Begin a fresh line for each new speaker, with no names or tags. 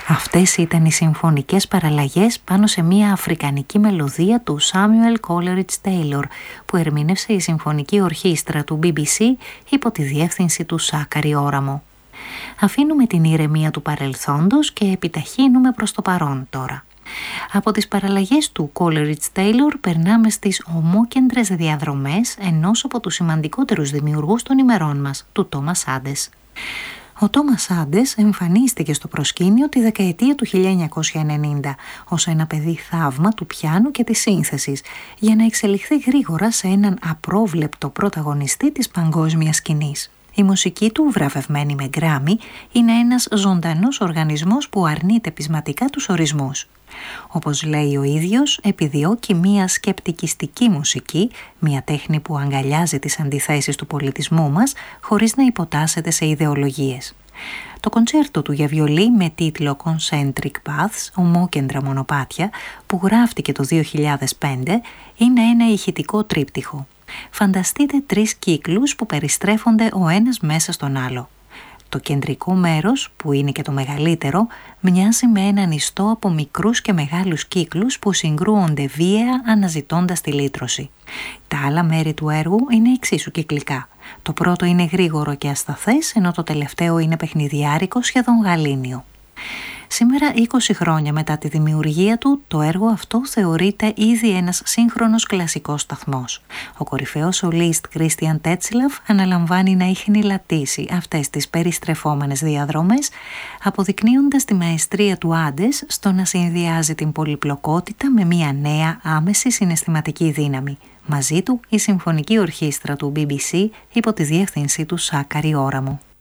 Αυτές ήταν οι συμφωνικές παραλλαγές πάνω σε μια αφρικανική μελωδία του Samuel Coleridge Taylor που ερμήνευσε η Συμφωνική Ορχήστρα του BBC υπό τη διεύθυνση του Σάκαρη Όραμο. Αφήνουμε την ηρεμία του παρελθόντος και επιταχύνουμε προς το παρόν τώρα. Από τις παραλλαγές του Coleridge Taylor περνάμε στις ομόκεντρες διαδρομές ενός από τους σημαντικότερους δημιουργούς των ημερών μας, του Thomas Adès. Ο Thomas Adès εμφανίστηκε στο προσκήνιο τη δεκαετία του 1990 ως ένα παιδί θαύμα του πιάνου και της σύνθεσης για να εξελιχθεί γρήγορα σε έναν απρόβλεπτο πρωταγωνιστή της παγκόσμιας σκηνής. Η μουσική του, βραβευμένη με Γκράμι, είναι ένας ζωντανός οργανισμός που αρνείται πεισματικά τους ορισμούς. Όπως λέει ο ίδιος, επιδιώκει μία σκεπτικιστική μουσική, μία τέχνη που αγκαλιάζει τις αντιθέσεις του πολιτισμού μας, χωρίς να υποτάσσεται σε ιδεολογίες. Το κοντσέρτο του για βιολί με τίτλο Concentric Paths, ομόκεντρα μονοπάτια, που γράφτηκε το 2005, είναι ένα ηχητικό τρίπτυχο. Φανταστείτε 3 κύκλους που περιστρέφονται ο ένας μέσα στον άλλο. Το κεντρικό μέρος, που είναι και το μεγαλύτερο, μοιάζει με έναν ιστό από μικρούς και μεγάλους κύκλους που συγκρούονται βίαια αναζητώντας τη λύτρωση. Τα άλλα μέρη του έργου είναι εξίσου κυκλικά. Το πρώτο είναι γρήγορο και ασταθές, ενώ το τελευταίο είναι παιχνιδιάρικο, σχεδόν γαλήνιο. Σήμερα, 20 χρόνια μετά τη δημιουργία του, το έργο αυτό θεωρείται ήδη ένας σύγχρονος κλασικός σταθμός. Ο κορυφαίος σολίστ Christian Tetzlaff αναλαμβάνει να ιχνηλατήσει αυτές τις περιστρεφόμενες διαδρομές, αποδεικνύοντας τη μαεστρία του Adès στο να συνδυάζει την πολυπλοκότητα με μια νέα άμεση συναισθηματική δύναμη. Μαζί του η Συμφωνική Ορχήστρα του BBC υπό τη διεύθυνση του Σάκαρη Όραμο.